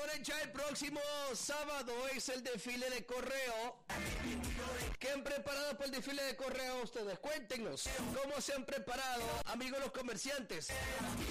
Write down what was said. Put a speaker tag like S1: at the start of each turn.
S1: señores, ya el próximo sábado es el desfile de correo. ¿Qué han preparado para el desfile de correo ustedes? Cuéntenos cómo se han preparado, amigos los comerciantes.